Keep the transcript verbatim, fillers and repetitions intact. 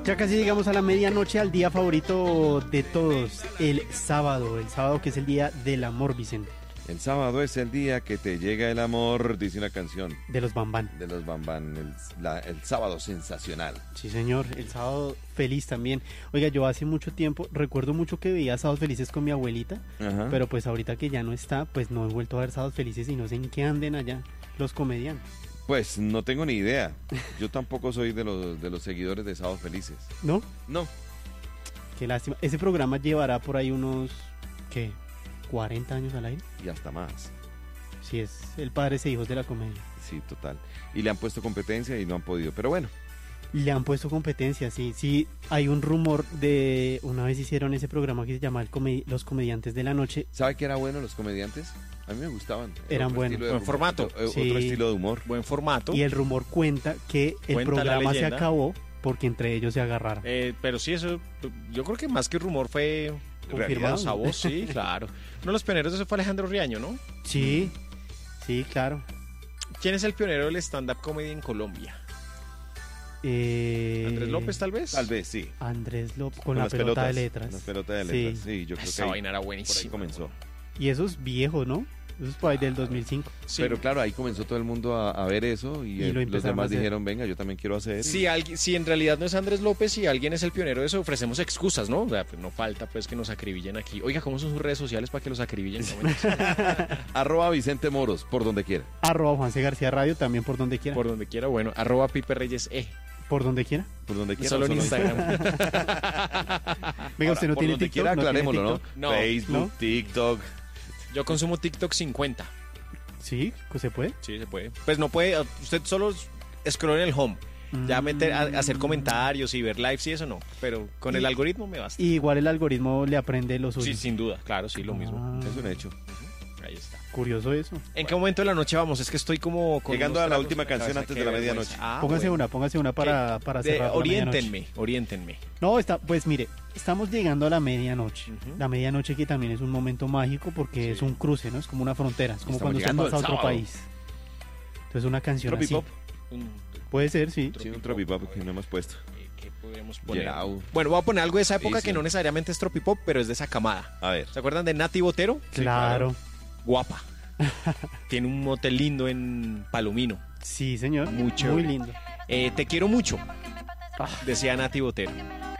Ya casi llegamos a la medianoche, al día favorito de todos, el sábado. El sábado que es el día del amor, Vicente. El sábado es el día que te llega el amor, dice una canción. De los Bambán. De los Bambán, el, la, el sábado sensacional. Sí, señor, el sábado feliz también. Oiga, yo hace mucho tiempo, recuerdo mucho que veía Sábados Felices con mi abuelita, Ajá. pero pues ahorita que ya no está, pues no he vuelto a ver Sábados Felices y no sé en qué anden allá los comediantes. Pues no tengo ni idea. Yo tampoco soy de los, de los seguidores de Sábados Felices. ¿No? No. Qué lástima. Ese programa llevará por ahí unos, ¿qué? cuarenta años al aire. Y hasta más. Sí, es el padres e hijos de la comedia. Sí, total. Y le han puesto competencia y no han podido. Pero bueno. Le han puesto competencia, sí. Sí, hay un rumor de... Una vez hicieron ese programa que se llama el Come- Los Comediantes de la Noche. ¿Sabe que era bueno los comediantes? A mí me gustaban. Eran Otro buenos. estilo de Buen humor, formato. Otro, Sí. otro estilo de humor. Buen formato. Y el rumor cuenta que el Cuenta la programa se leyenda. acabó porque entre ellos se agarraron. Eh, pero sí, eso, yo creo que más que rumor fue Confirmado. voz a voz, sí, claro. Uno de los pioneros de eso fue Alejandro Riaño, ¿no? Sí, sí, claro. ¿Quién es el pionero del stand-up comedy en Colombia? Eh, ¿Andrés López, tal vez? Tal vez, sí. Andrés López, con, Con la las pelota pelotas, de letras. Las pelotas de Sí. letras. Sí, yo creo que Esa ahí, vaina era por ahí buenísima. comenzó. Y eso es viejo, ¿no? Eso es por ahí del dos mil cinco. Sí. Pero claro, ahí comenzó todo el mundo a, a ver eso y, Y eh, lo los empezaron a demás hacer. dijeron, venga, yo también quiero hacer. Si, alguien, si en realidad no es Andrés López y alguien es el pionero de eso, ofrecemos excusas, ¿no? O sea, pues no falta pues que nos acribillen aquí. Oiga, ¿cómo son sus redes sociales para que los acribillen? No, mentira. Arroba Vicente Moros, por donde quiera. Arroba Juan C. García Radio también por donde quiera. Por, Por donde quiera, bueno, arroba Pipe Reyes E. donde quiera. Por donde quiera. Solo en Instagram. Venga, usted no por tiene donde TikTok. quiera, ¿No tiene aclarémoslo, ¿no? TikTok? No. Facebook, ¿No? TikTok. Yo consumo TikTok cincuenta. Sí, ¿se puede? Sí, se puede. Pues no puede, usted solo scroll en el home. Ya Mm. meter, a- hacer comentarios y ver lives y eso no. Pero con el Y- algoritmo me basta. Y igual el algoritmo le aprende lo suyo. Sí, sin duda, claro, sí, lo mismo. Ah, Es un hecho. Ahí está. curioso eso. ¿En qué momento de la noche vamos? Es que estoy como... con Llegando unos a la tragos última en canción cabeza. antes Qué de la vergüenza. medianoche. Ah, póngase bueno. una, póngase una para, ¿Qué? para De- cerrar la medianoche. oriéntenme, oriéntenme. No, está, pues mire, estamos llegando a la medianoche. Ujú. La medianoche que también es un momento mágico porque Sí. es un cruce, ¿no? Es como una frontera, es como Estamos cuando usted llegando pasa a al otro sábado. país. Entonces una canción así. Tropipop. Un- Puede ser, sí. Sí, un tropipop que no hemos puesto. eh, ¿Qué podemos poner? Gerau. Bueno, voy a poner algo de esa época Sí, que sí. no necesariamente es tropipop, pero es de esa camada. A ver. ¿Se acuerdan de Nati Botero? Claro. Guapa. Tiene un motel lindo en Palomino. Sí, señor. Muy chévere. Muy lindo. Eh, te quiero mucho, Ah, decía Nati Botero.